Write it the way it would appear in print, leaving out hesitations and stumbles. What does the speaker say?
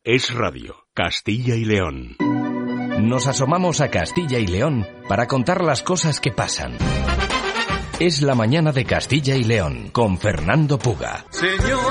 Es Radio, Castilla y León. Nos asomamos a Castilla y León para contar las cosas que pasan. Es la mañana de Castilla y León con Fernando Puga. Señor